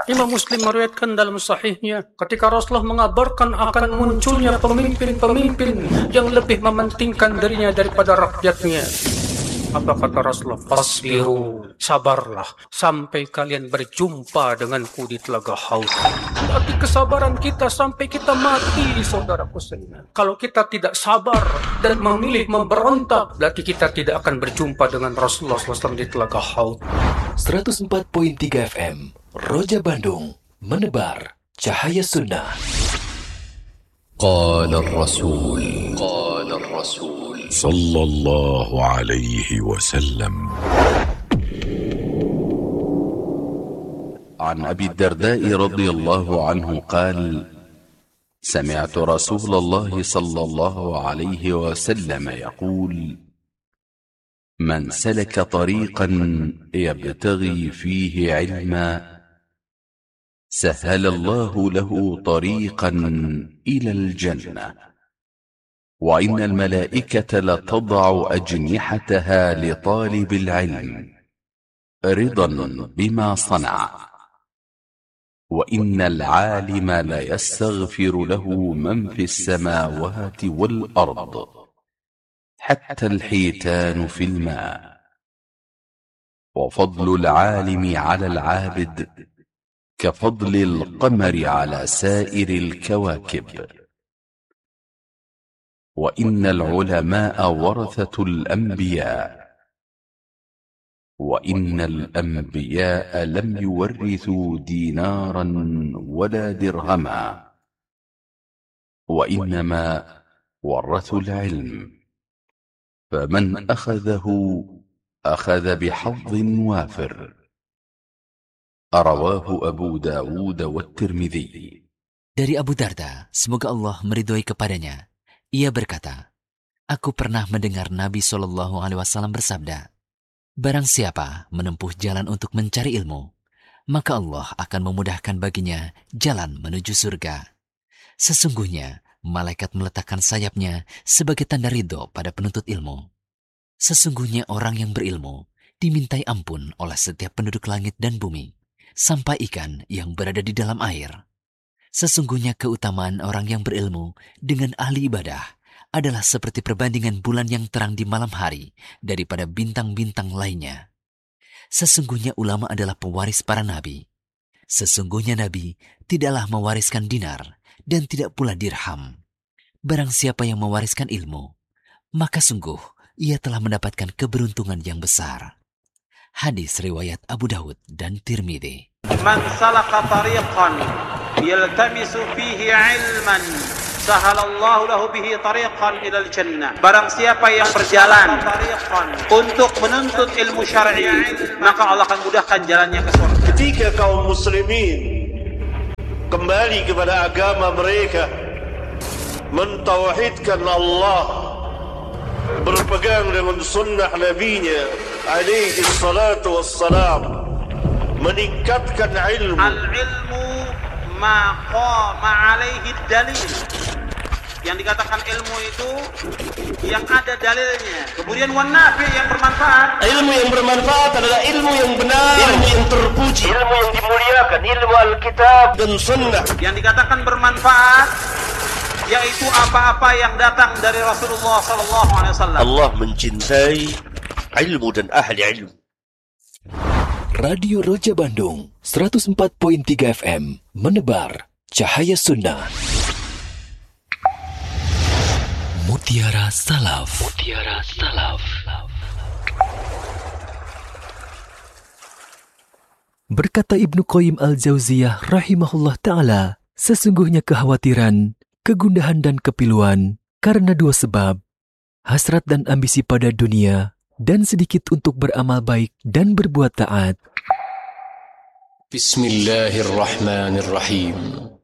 Imam Muslim meriwayatkan dalam sahihnya ketika Rasulullah mengabarkan akan munculnya pemimpin-pemimpin yang lebih mementingkan dirinya daripada rakyatnya. Apa kata Rasulullah? Fasbiru, sabarlah sampai kalian berjumpa denganku di telaga Haud. Berarti kesabaran kita sampai kita mati, saudaraku sekalian. Kalau kita tidak sabar dan memilih memberontak, berarti kita tidak akan berjumpa dengan Rasulullah SAW di telaga Haud. 104.3 FM Roja Bandung, menebar cahaya sunnah. Qala Rasul sallallahu alaihi wasallam. عن أبي الدرداء رضي الله عنه قال: سمعت رسول الله صلى الله عليه وسلم يقول: من سلك طريقا يبتغي فيه علما سهل الله له طريقا إلى الجنة، وإن الملائكة لتضع أجنحتها لطالب العلم رضا بما صنع، وإن العالم ليستغفر له من في السماوات والأرض حتى الحيتان في الماء، وفضل العالم على العابد كفضل القمر على سائر الكواكب، وإن العلماء ورثة الأنبياء، وإن الأنبياء لم يورثوا دينارا ولا درهما، وإنما ورثوا العلم، فمن أخذه أخذ بحظ وافر. رواه أبو داود والترمذي. Dari Abu Darda, semoga Allah meridhoi kepadanya, ia berkata, aku pernah mendengar Nabi SAW bersabda, barang siapa menempuh jalan untuk mencari ilmu, maka Allah akan memudahkan baginya jalan menuju surga. Sesungguhnya, malaikat meletakkan sayapnya sebagai tanda ridho pada penuntut ilmu. Sesungguhnya orang yang berilmu dimintai ampun oleh setiap penduduk langit dan bumi, sampai ikan yang berada di dalam air. Sesungguhnya keutamaan orang yang berilmu dengan ahli ibadah adalah seperti perbandingan bulan yang terang di malam hari daripada bintang-bintang lainnya. Sesungguhnya ulama adalah pewaris para nabi. Sesungguhnya nabi tidaklah mewariskan dinar dan tidak pula dirham. Barang siapa yang mewariskan ilmu, maka sungguh ia telah mendapatkan keberuntungan yang besar. Hadis riwayat Abu Dawud dan Tirmidzi. Man salaka tariqan yaltamisu fihi ilman sahalallahu lahu bihi tariqan ilal jannah. Barang siapa yang berjalan untuk menuntut ilmu syar'i, maka Allah akan mudahkan jalannya ke surga. Ketika kaum muslimin kembali kepada agama mereka, mentauhidkan Allah, berpegang dengan sunnah nabinya alaihi salatu wassalam, meningkatkan ilmu. Al-ilmu ma qama alaihi dalil. Yang dikatakan ilmu itu yang ada dalilnya. Kemudian wanafi yang bermanfaat. Ilmu yang bermanfaat adalah ilmu yang benar, ilmu yang terpuji, ilmu yang dimuliakan, ilmu Alkitab dan sunnah. Yang dikatakan bermanfaat yaitu apa-apa yang datang dari Rasulullah SAW. Allah mencintai ilmu dan ahli ilmu. Radio Roja Bandung 104.3 FM menebar cahaya sunnah. Mutiara Salaf. Mutiara Salaf. Berkata Ibnu Qayyim Al-Jauziyah rahimahullah ta'ala, sesungguhnya kekhawatiran, kegundahan dan kepiluan karena dua sebab, hasrat dan ambisi pada dunia, dan sedikit untuk beramal baik dan berbuat taat. Bismillahirrahmanirrahim.